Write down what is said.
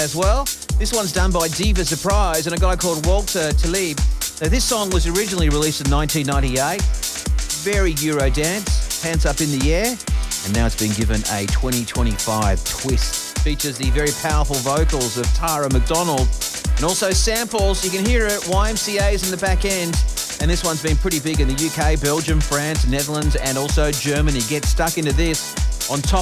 as well. This one's done by Diva Surprise and a guy called Walter Talib. Now, this song was originally released in 1998. Very Eurodance, hands up in the air, and now it's been given a 2025 twist. Features the very powerful vocals of Tara McDonald and also samples. You can hear it, YMCA's in the back end. And this one's been pretty big in the UK, Belgium, France, Netherlands, and also Germany. Get stuck into this on top